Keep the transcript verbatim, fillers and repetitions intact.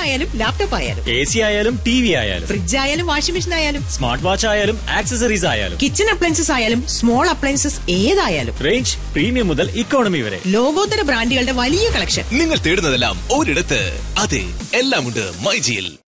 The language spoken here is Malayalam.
ആയാലും ലാപ്ടോപ്പ് ആയാലും, എ സി ആയാലും ടി വി ആയാലും, ഫ്രിഡ്ജ് ആയാലും വാഷിംഗ് മെഷീൻ ആയാലും, സ്മാർട്ട് വാച്ച് ആയാലും ആക്സസറീസ് ആയാലും, കിച്ചൺ അപ്ലയൻസസ് ആയാലും സ്മോൾ അപ്ലയൻസസ് ഏതായാലും റേഞ്ച് പ്രീമിയം മുതൽ ഇക്കോണമി വരെ ലോകോത്തര ബ്രാൻഡുകളുടെ വലിയ കളക്ഷൻ. നിങ്ങൾ തേടുന്നതെല്ലാം ഒരിടത്ത്. അതെ, എല്ലാമുണ്ട് മൈജിയിൽ.